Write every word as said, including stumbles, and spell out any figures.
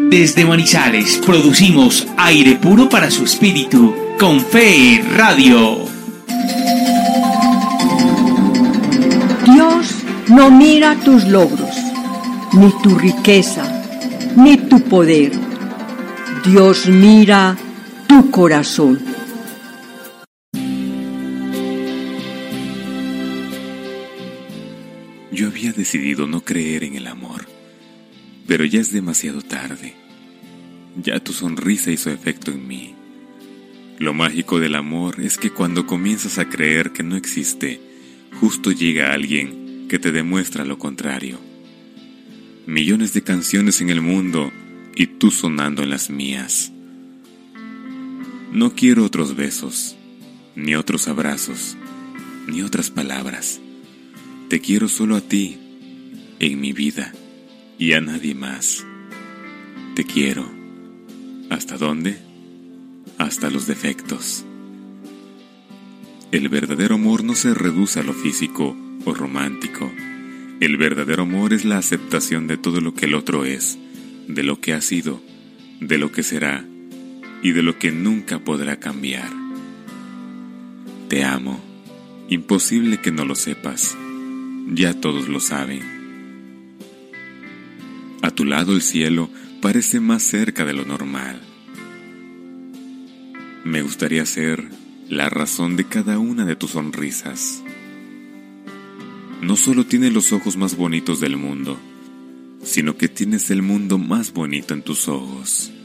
Desde Manizales producimos aire puro para su espíritu con Fe Radio. Dios no mira tus logros, ni tu riqueza, ni tu poder. Dios mira tu corazón. Yo había decidido no creer en el amor, pero ya es demasiado tarde. Ya tu sonrisa hizo efecto en mí. Lo mágico del amor es que cuando comienzas a creer que no existe, justo llega alguien que te demuestra lo contrario. Millones de canciones en el mundo y tú sonando en las mías. No quiero otros besos, ni otros abrazos, ni otras palabras. Te quiero solo a ti, en mi vida, y a nadie más. Te quiero. ¿Hasta dónde? Hasta los defectos. El verdadero amor no se reduce a lo físico o romántico. El verdadero amor es la aceptación de todo lo que el otro es, de lo que ha sido, de lo que será y de lo que nunca podrá cambiar. Te amo. Imposible que no lo sepas. Ya todos lo saben. A tu lado el cielo parece más cerca de lo normal. Me gustaría ser la razón de cada una de tus sonrisas. No solo tienes los ojos más bonitos del mundo, sino que tienes el mundo más bonito en tus ojos.